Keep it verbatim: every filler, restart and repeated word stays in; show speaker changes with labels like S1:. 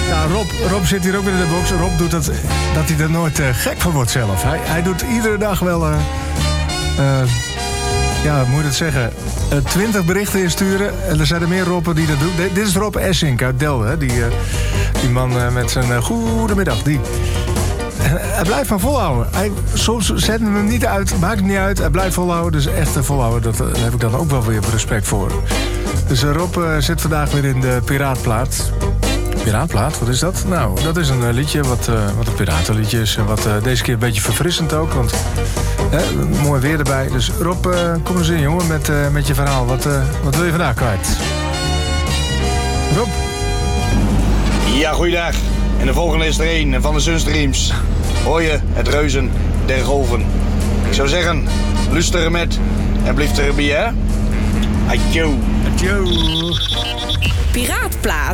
S1: Nou, Rob, Rob zit hier ook weer in de box. Rob doet dat, dat hij er nooit uh, gek van wordt zelf. Hij, hij doet iedere dag wel... Uh, uh, ja, hoe moet je het zeggen? Uh, twintig berichten insturen. En er zijn er meer Robben die dat doen. De, dit is Rob Essink uit Delden. Hè? Die, uh, die man uh, met zijn uh, goedemiddag. Die... Hij blijft van volhouden. Hij, soms zetten we hem niet uit, maakt het niet uit. Hij blijft volhouden, dus echt volhouden. Dat, daar heb ik dan ook wel weer respect voor. Dus Rob uh, zit vandaag weer in de Piraatplaat. Piraatplaat, wat is dat? Nou, dat is een uh, liedje wat, uh, wat een piratenliedje is. En wat uh, deze keer een beetje verfrissend ook. Want uh, mooi weer erbij. Dus Rob, uh, kom eens in, jongen, met, uh, met je verhaal. Wat, uh, wat wil je vandaag kwijt? Rob?
S2: Ja, goeiedag. En de volgende is er een van de Sunstreams. Hoor je het reuzen der golven. Ik zou zeggen, luister met en blijf erbij, hè? Adjo.
S1: Adjo.
S3: Piraatplaat.